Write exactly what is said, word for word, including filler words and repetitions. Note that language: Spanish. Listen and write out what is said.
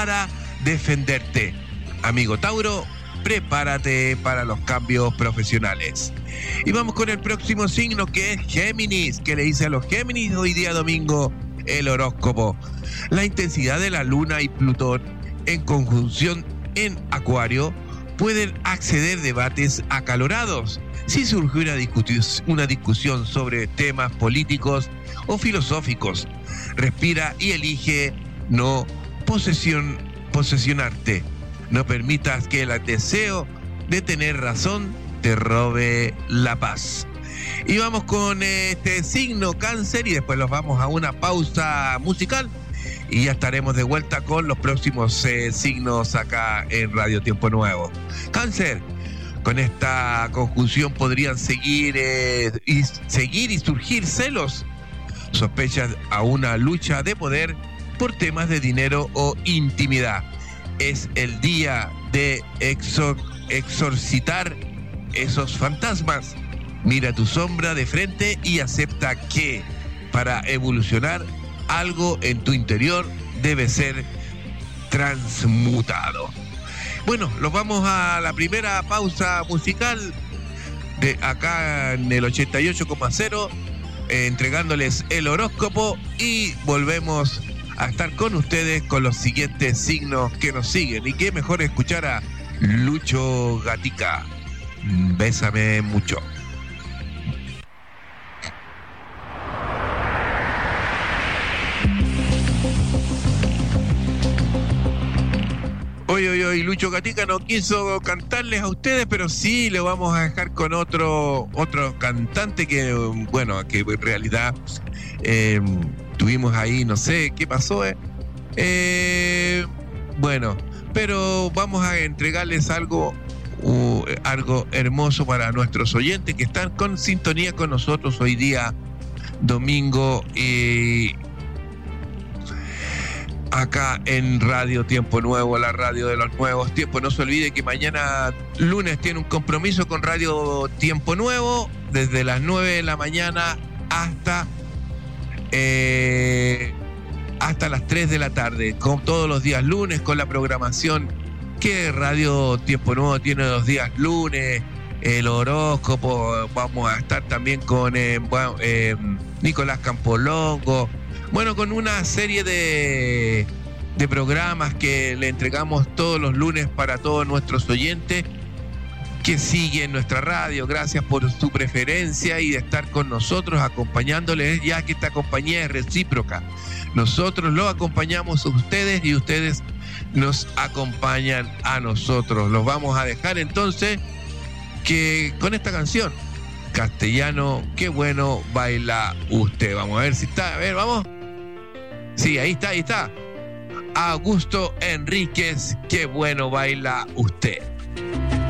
para defenderte. Amigo Tauro, prepárate para los cambios profesionales. Y vamos con el próximo signo, que es Géminis. ¿Qué le dice a los Géminis hoy día domingo el horóscopo? La intensidad de la Luna y Plutón en conjunción en Acuario pueden acceder debates acalorados. Si surge una, discusión, una discusión sobre temas políticos o filosóficos, respira y elige no posesión, posesionarte. No permitas que el deseo de tener razón te robe la paz. Y vamos con este signo Cáncer y después los vamos a una pausa musical y ya estaremos de vuelta con los próximos eh, signos acá en Radio Tiempo Nuevo. Cáncer, con esta conjunción podrían seguir, eh, y, seguir y surgir celos, sospechas a una lucha de poder por temas de dinero o intimidad. Es el día de exor- exorcitar esos fantasmas. Mira tu sombra de frente y acepta que para evolucionar algo en tu interior debe ser transmutado. Bueno, los vamos a la primera pausa musical de acá en el ochenta y ocho coma cero, eh, entregándoles el horóscopo y volvemos a estar con ustedes con los siguientes signos que nos siguen. Y qué mejor escuchar a Lucho Gatica. Bésame mucho. Hoy, hoy, hoy, Lucho Gatica no quiso cantarles a ustedes, pero sí le vamos a dejar con otro otro cantante que, bueno, que en realidad eh, tuvimos ahí, no sé qué pasó, eh. Eh, bueno, pero vamos a entregarles algo, uh, algo hermoso para nuestros oyentes que están con sintonía con nosotros hoy día, domingo, y acá en Radio Tiempo Nuevo, la radio de los nuevos tiempos. No se olvide que mañana lunes tiene un compromiso con Radio Tiempo Nuevo desde las nueve de la mañana hasta eh, hasta las tres de la tarde, con todos los días lunes, con la programación que Radio Tiempo Nuevo tiene los días lunes, el horóscopo. Vamos a estar también con eh, bueno, eh, Nicolás Campolongo. Bueno, con una serie de, de programas que le entregamos todos los lunes para todos nuestros oyentes que siguen nuestra radio. Gracias por su preferencia y de estar con nosotros acompañándoles, ya que esta compañía es recíproca. Nosotros los acompañamos a ustedes y ustedes nos acompañan a nosotros. Los vamos a dejar entonces que con esta canción, Castellano, qué bueno baila usted. Vamos a ver si está, a ver, vamos. Sí, ahí está, ahí está. Augusto Enríquez, qué bueno baila usted.